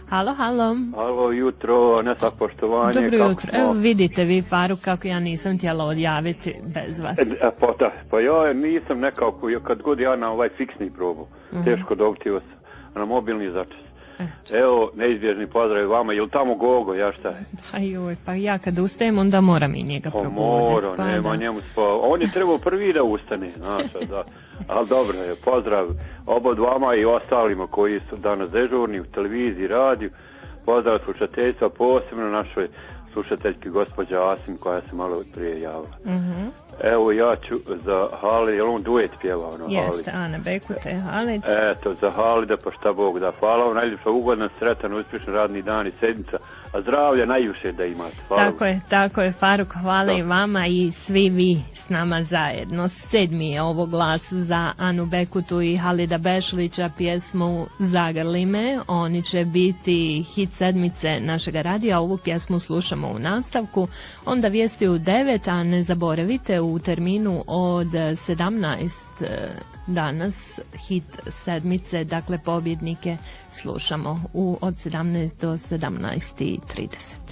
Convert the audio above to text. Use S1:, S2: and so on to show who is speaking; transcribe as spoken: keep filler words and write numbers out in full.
S1: Halo, halo.
S2: Halo, jutro, ne svak poštovanje.
S1: Dobro
S2: kako
S1: jutro.
S2: smo?
S1: Evo vidite vi, Faruk, kako ja nisam htjela odjaviti bez vas.
S2: E, e, pa da, pa ja nisam nekako, kad god ja na ovaj fiksni probu, mm-hmm. teško dobiti vas na mobilni začas. Eto. Evo, neizbježni pozdrav vama, je li tamo Gogo, ja šta je?
S1: Pa joj, pa ja kad ustajem, onda moram i njega probuditi.
S2: Pa mora, pa, nema da. Njemu spa. On je trebao prvi da ustane, znaš, da. Ali dobro je, pozdrav obod vama i ostalima koji su danas dežurni u televiziji, radiju. Pozdrav slušateljstva, posebno našoj slušateljki gospođa Asim koja se malo prije javila. Mm-hmm. Evo ja ću za Halid, je li on duet pjevao na Halid?
S1: Jeste, Ana Bekute, Halid.
S2: Eto, za Halida, pa šta Bog da. Hvala vam, najljepša, ugodan, sretan, uspješan radni dan i sedmica, a zdravlja najviše da imate. Hvala
S1: tako vam. je, tako je, Faruk, hvala da. i vama i svi vi s nama zajedno. Sedmi je ovo glas za Anu Bekutu i Halida Bešlića, pjesmu Zagrli me. Oni će biti hit sedmice našeg radija, ovu pjesmu slušamo u nastavku. Onda vijesti u devet, a ne zaboravite u terminu od sedamnaest danas hit sedmice, dakle pobjednike slušamo u od sedamnaest do sedamnaest i trideset.